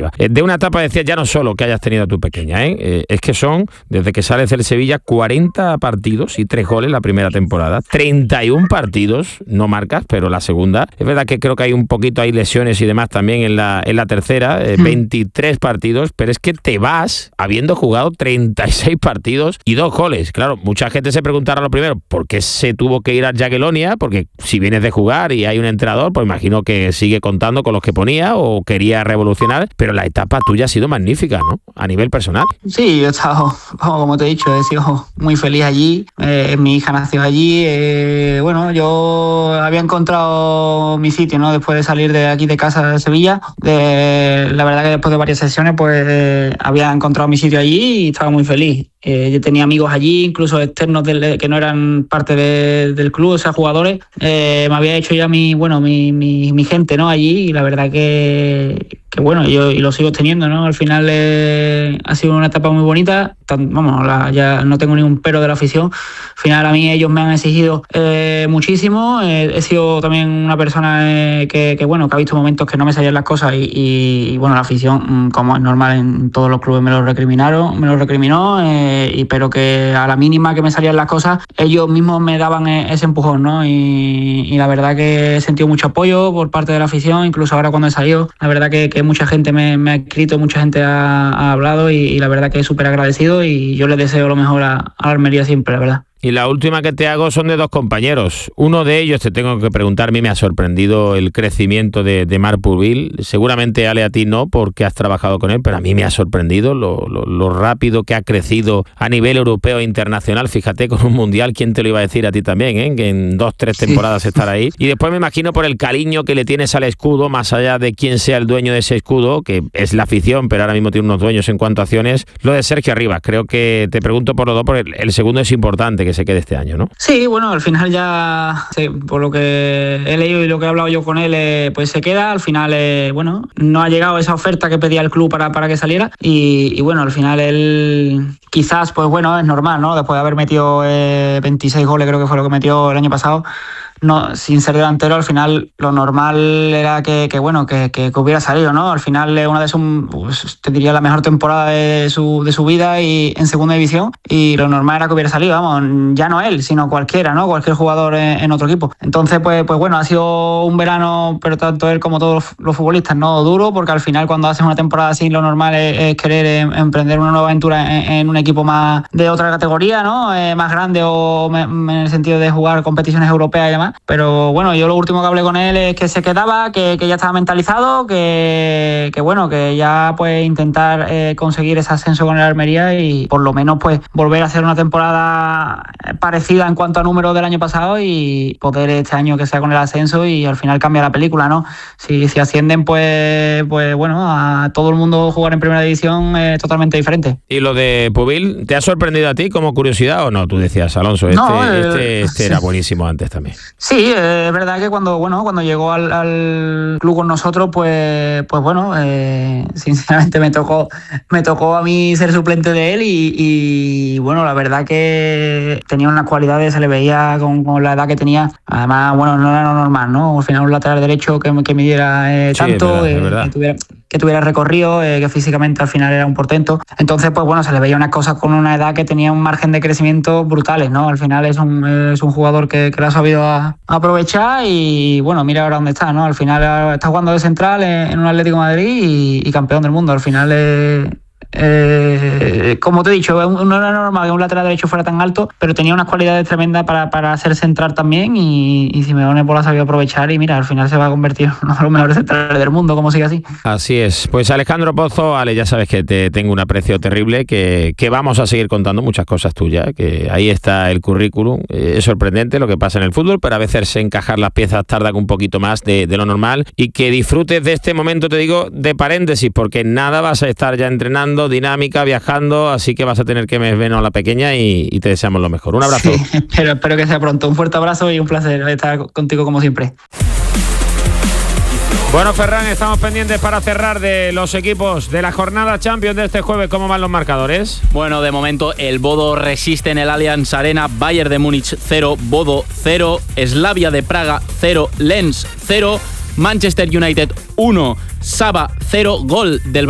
arriba. De una etapa decías ya no solo que hayas tenido a tu pequeña, es que son, desde que sales del Sevilla, 40 partidos y 3 goles la primera temporada, 31 partidos, no marcas, pero la segunda. Es verdad que creo que hay un poquito, hay lesiones y demás también en la tercera, 23 partidos, pero es que te vas habiendo jugado 36 partidos y 2 goles. Claro, mucha gente se preguntará lo primero, ¿por qué se tuvo que ir a Jagiellonia? Porque si vienes de jugar y hay un entrenador, pues imagino que sigue contando con los que ponía o quería revolucionar, pero la etapa tuya ha sido magnífica, ¿no? A nivel personal. Sí, yo he estado, como te he dicho, he sido muy feliz allí. Mi hija nació allí. Bueno, yo había encontrado mi sitio, ¿no? Después de salir de aquí de casa de Sevilla. La verdad que después de varias sesiones, pues había encontrado mi sitio allí y estaba muy feliz. Yo tenía amigos allí, incluso externos que no eran parte del club, o sea, jugadores. Me había hecho ya mi gente, ¿no? Allí, y la verdad que bueno, yo y lo sigo teniendo, ¿no? Al final ha sido una etapa muy bonita. Ya no tengo ningún pero de la afición. Al final a mí ellos me han exigido muchísimo. He sido también una persona que ha visto momentos que no me salían las cosas y bueno, la afición, como es normal en todos los clubes, me lo recriminó, pero que a la mínima que me salían las cosas, ellos mismos me daban ese empujón, ¿no? Y la verdad que he sentido mucho apoyo por parte de la afición, incluso ahora cuando he salido, la verdad que mucha gente me ha escrito, mucha gente ha hablado y la verdad que es súper agradecido y yo les deseo lo mejor a Almería siempre, la verdad. Y la última que te hago son de 2 compañeros. Uno de ellos, te tengo que preguntar, a mí me ha sorprendido el crecimiento de Marc Bourvil. Seguramente, Ale, a ti no, porque has trabajado con él, pero a mí me ha sorprendido lo rápido que ha crecido a nivel europeo e internacional. Fíjate, con un mundial, ¿quién te lo iba a decir a ti también? Que en 2-3 temporadas estar ahí. Y después me imagino por el cariño que le tienes al escudo, más allá de quién sea el dueño de ese escudo, que es la afición, pero ahora mismo tiene unos dueños en cuanto a acciones, lo de Sergio Arribas. Creo que te pregunto por los dos, porque el segundo es importante que se quede este año, ¿no? Sí, bueno, al final ya, por lo que he leído y lo que he hablado yo con él, pues se queda. Al final, bueno, no ha llegado esa oferta que pedía el club para que saliera y bueno, al final él quizás, pues bueno, es normal, ¿no? Después de haber metido 26 goles, creo que fue lo que metió el año pasado, no, sin ser delantero, al final lo normal era que hubiera salido, ¿no? Al final una de sus, te diría, la mejor temporada de su vida y en segunda división, y lo normal era que hubiera salido, vamos, ya no él, sino cualquiera, ¿no? Cualquier jugador en otro equipo. Entonces, pues bueno, ha sido un verano, pero tanto él como todos los futbolistas, no duro, porque al final cuando haces una temporada así, lo normal es querer emprender una nueva aventura en un equipo más de otra categoría, ¿no? Más grande o en el sentido de jugar competiciones europeas y demás. Pero bueno, yo lo último que hablé con él es que se quedaba, que ya estaba mentalizado, que bueno, que ya pues intentar conseguir ese ascenso con el Almería y por lo menos pues volver a hacer una temporada parecida en cuanto a números del año pasado y poder este año que sea con el ascenso y al final cambia la película, ¿no? Si ascienden, pues bueno, a todo el mundo jugar en primera división es totalmente diferente. ¿Y lo de Bourvil te ha sorprendido a ti como curiosidad o no? Tú decías, Alonso, este era buenísimo antes también. Sí, es verdad que cuando llegó al club con nosotros, pues bueno, sinceramente me tocó a mí ser suplente de él y bueno, la verdad que tenía unas cualidades, se le veía con la edad que tenía. Además, bueno, no era lo normal, ¿no? Al final un lateral derecho que midiera tanto, es verdad. Que tuviera recorrido, que físicamente al final era un portento. Entonces, pues bueno, se le veía unas cosas con una edad que tenía un margen de crecimiento brutales, ¿no? Al final es un jugador que lo ha sabido aprovechar y bueno, mira ahora dónde está, ¿no? Al final está jugando de central en un Atlético de Madrid y campeón del mundo. Al final como te he dicho, no era normal que un lateral derecho fuera tan alto, pero tenía unas cualidades tremendas para ser central también y Simeone pues la sabía aprovechar y mira, al final se va a convertir en uno de los mejores centrales del mundo, como sigue así. Así es. Pues Alejandro Pozo, Ale, ya sabes que te tengo un aprecio terrible, que vamos a seguir contando muchas cosas tuyas, que ahí está el currículum. Es sorprendente lo que pasa en el fútbol, pero a veces encajar las piezas tarda un poquito más de lo normal y que disfrutes de este momento, te digo, de paréntesis, porque nada vas a estar ya entrenando, dinámica, viajando, así que vas a tener que ver a la pequeña y te deseamos lo mejor. Un abrazo. Sí, espero que sea pronto. Un fuerte abrazo y un placer estar contigo como siempre. Bueno, Ferran, estamos pendientes para cerrar de los equipos de la jornada Champions de este jueves. ¿Cómo van los marcadores? Bueno, de momento el Bodo resiste en el Allianz Arena. Bayern de Múnich 0, Bodo 0, Slavia de Praga 0, Lens 0, Manchester United 1, Saba 0, gol del